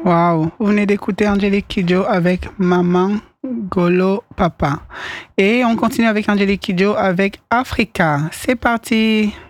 Waouh, vous venez d'écouter Angélique Kidjo avec Maman Golo Papa. Et on continue avec Angélique Kidjo avec Africa. C'est parti.